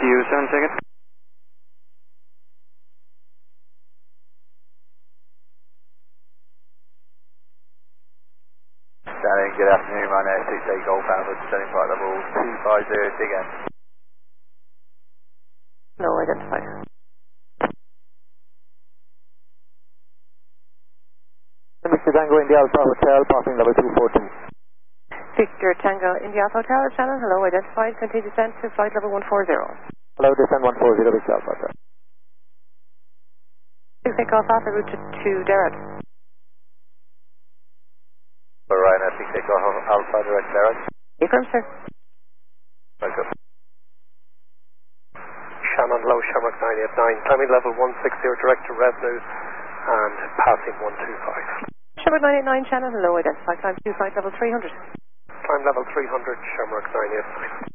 you, 7 seconds. Standing, good afternoon, my name is 68 Golf Alpha, standing flight level 250, dig in. No, identified. Mr. Tango India Alpha Hotel, passing level 242. Victor Tango India Alpha Hotel, Shannon, hello, identified, continue descent to flight level 140. Hello, descent 140, Victor Alpha Hotel. Take off Alpha route to Derrett. Ryan, 68 Golf Alpha, direct Derrett. Affirm, sir. Welcome. Shannon, low Shamrock 989, climbing level 160, direct to revenue and passing 125. Shamrock 989, Shannon, hello, identified, climb to flight level 300. Climb level 300, Shamrock 989.